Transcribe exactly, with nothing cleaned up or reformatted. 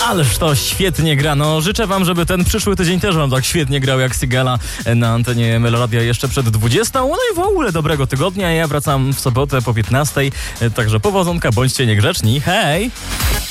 Ależ to świetnie gra. No, życzę wam, żeby ten przyszły tydzień też wam tak świetnie grał jak Sigala na antenie Meloradia jeszcze przed dwudziestą. No i w ogóle dobrego tygodnia. Ja wracam w sobotę po piętnastej. Także powodzonka, bądźcie niegrzeczni. Hej!